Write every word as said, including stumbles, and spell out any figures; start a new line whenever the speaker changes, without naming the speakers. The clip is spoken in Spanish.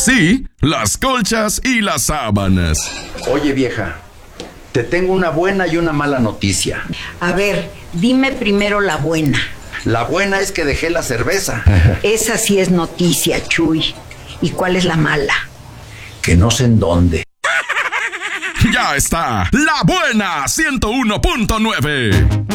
sí, las colchas y las sábanas.
Oye, vieja, te tengo una buena y una mala noticia.
A ver, dime primero la buena.
La buena es que dejé la cerveza.
Esa sí es noticia, Chuy. ¿Y cuál es la mala?
Que no sé en dónde.
Ya está, La Buena ciento uno punto nueve.